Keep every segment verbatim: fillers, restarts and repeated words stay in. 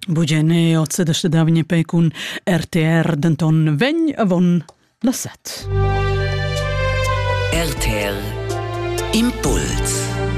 Bugene ozza da stadavgne pe cun R T R d'Anton Vegn avon la set. R T R Impuls.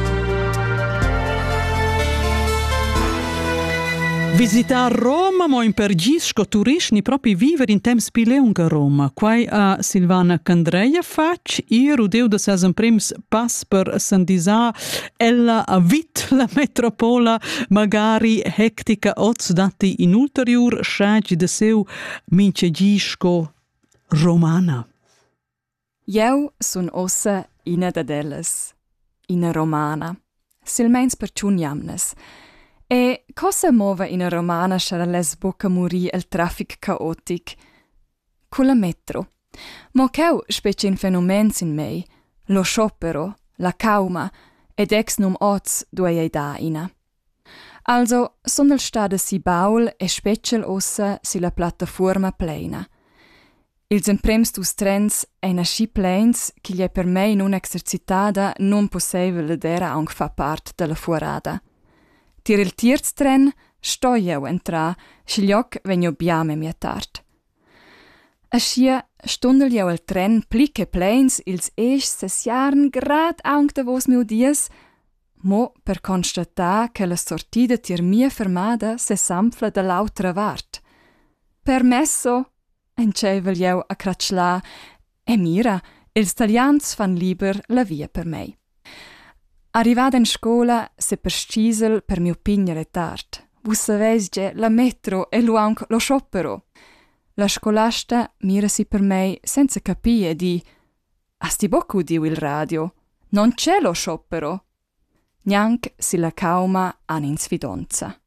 Visitar Roma, mo impergis sco turist ni propi viver in temps pileung a Roma. Quai a Silvana Candreia fac, ir udeu da ses prims pass per Sandisà, ella a vit la metropola, magari hectica oz dati in ulterior schagi de seu mincegisco romana. Jeu sun ossa ina d'elles, ina romana, silmeins per tschun jamnes. E cosa mova ina romana schara les bocca muri el traffic caotic? Con la metro. Mo cheu specie in fenomens in mei, lo sciopero, la cauma, ed ex num oz duei ei da ina. Also, son el stada si baul e special ossa si la plataforma plena. Ils emprems dus trens ein aschi plens che gli è per mei non exercitada non possibile d'era aunc fa part della fuorada. Tir il tierz tren sto jeu entra, schiglioc venio biame mia tard. Aschia stundel jeu il tren plicke plens ils esch ses jarn grad aunc da vos meu dies, mo per constatar che la sortida tir mia fermada se sampla da l'autra vart. Permesso, encevel jeu a cratschla, e mira, ils talians fan lieber la via per mei. Arrivada in scola, se per scisel per mio pignere tard. Vus savesge la metro e lu aunc lo sciopero. La scolasta mira si per mei senza capire di «Asti bocco udiu il radio? Non c'è lo sciopero?» Nianc si la cauma han in sfidonza.